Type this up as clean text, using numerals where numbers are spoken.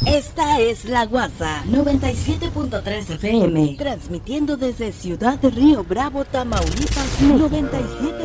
Esta es La Guasa 97.3 FM, transmitiendo desde Ciudad de Río Bravo, Tamaulipas, 97.3